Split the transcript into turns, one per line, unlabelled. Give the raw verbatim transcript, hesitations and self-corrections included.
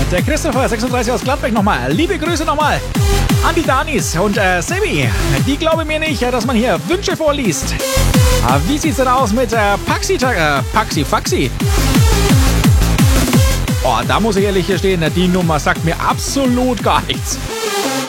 Der Christopher sechsunddreißig aus Gladbeck nochmal. Liebe Grüße nochmal an die Danis und äh, Sebi. Die glauben mir nicht, dass man hier Wünsche vorliest. Aber wie sieht's denn aus mit äh, Paxi, äh, Paxi Faxi? Oh, da muss ich ehrlich gestehen, die Nummer sagt mir absolut gar nichts.